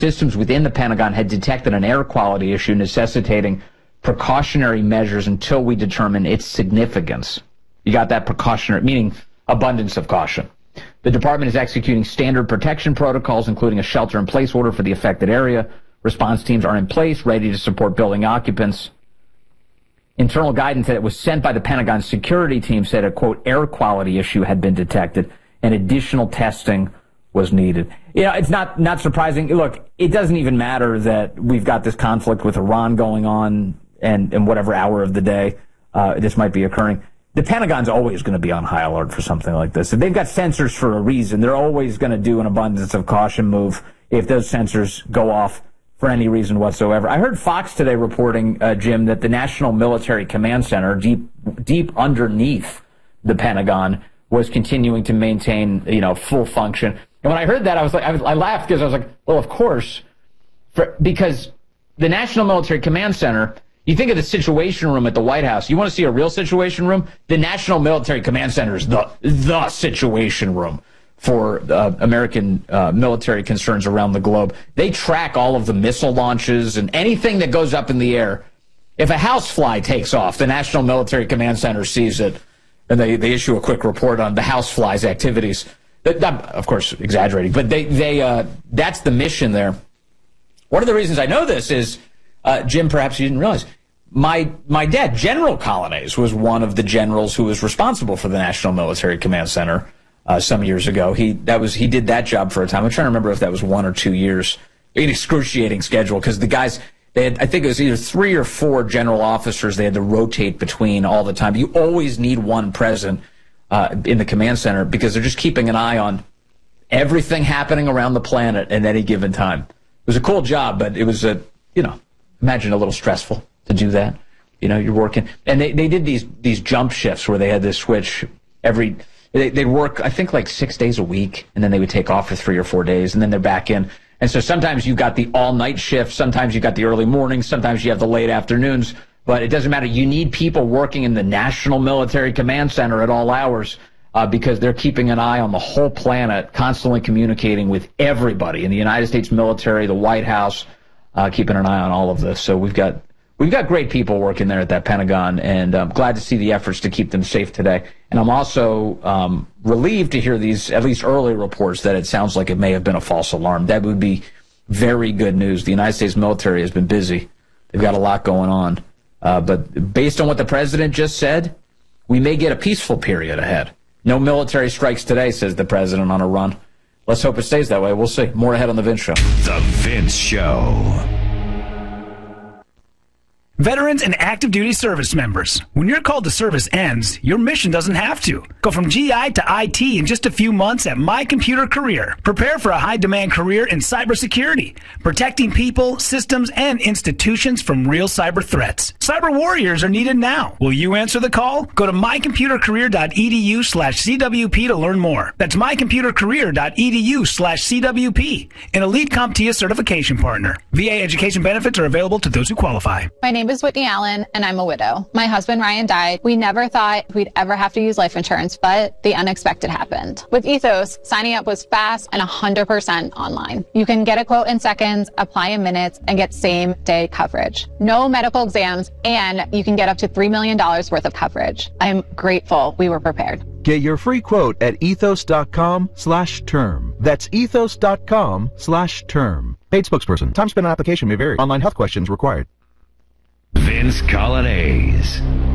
systems within the Pentagon had detected an air quality issue necessitating precautionary measures until we determine its significance. You got that? Precautionary, meaning abundance of caution. The department is executing standard protection protocols, including a shelter-in-place order for the affected area. Response teams are in place, ready to support building occupants. Internal guidance that was sent by the Pentagon security team said a, quote, air quality issue had been detected and additional testing was needed. It's not surprising. Look, it doesn't even matter that we've got this conflict with Iran going on and whatever hour of the day this might be occurring. The Pentagon's always going to be on high alert for something like this. If they've got sensors for a reason, they're always going to do an abundance of caution move if those sensors go off for any reason whatsoever. I heard Fox today reporting, Jim, that the National Military Command Center, deep underneath the Pentagon, was continuing to maintain, full function. And when I heard that, I laughed because I was like, well, of course, because the National Military Command Center, you think of the Situation Room at the White House. You want to see a real Situation Room? The National Military Command Center is the Situation Room for American military concerns around the globe. They track all of the missile launches and anything that goes up in the air. If a housefly takes off, the National Military Command Center sees it, and they issue a quick report on the housefly's activities. Of course, exaggerating, but that's the mission there. One of the reasons I know this is, Jim, perhaps you didn't realize, my dad, General Colonnese, was one of the generals who was responsible for the National Military Command Center some years ago. He did that job for a time. I'm trying to remember if that was 1 or 2 years. An excruciating schedule because the guys, they had, I think it was either 3 or 4 general officers they had to rotate between all the time. You always need one present in the command center because they're just keeping an eye on everything happening around the planet at any given time. It was a cool job, but it was imagine a little stressful to do that. You're working. And they did these jump shifts where they had this switch they'd work, I think, like 6 days a week, and then they would take off for 3 or 4 days, and then they're back in. And so sometimes you got the all-night shift, sometimes you got the early mornings, sometimes you have the late afternoons, but it doesn't matter. You need people working in the National Military Command Center at all hours because they're keeping an eye on the whole planet, constantly communicating with everybody in the United States military, the White House, keeping an eye on all of this. So we've got great people working there at that Pentagon, and I'm glad to see the efforts to keep them safe today. And I'm also relieved to hear these, at least early reports, that it sounds like it may have been a false alarm. That would be very good news. The United States military has been busy. They've got a lot going on. But based on what the president just said, we may get a peaceful period ahead. No military strikes today, says the president on a run. Let's hope it stays that way. We'll see. More ahead on The Vince Show. The Vince Show. Veterans and active duty service members, when your call to service ends, your mission doesn't have to. Go from GI to IT in just a few months at My Computer Career. Prepare for a high-demand career in cybersecurity, protecting people, systems, and institutions from real cyber threats. Cyber warriors are needed now. Will you answer the call? Go to mycomputercareer.edu/CWP to learn more. That's mycomputercareer.edu/CWP, an elite CompTIA certification partner. VA education benefits are available to those who qualify. My name is Whitney Allen, and I'm a widow. My husband, Ryan, died. We never thought we'd ever have to use life insurance, but the unexpected happened. With Ethos, signing up was fast and 100% online. You can get a quote in seconds, apply in minutes, and get same-day coverage. No medical exams, and you can get up to $3 million worth of coverage. I'm grateful we were prepared. Get your free quote at ethos.com/term. That's ethos.com/term. Paid spokesperson. Time spent on application may vary. Online health questions required. Vince Colonnese.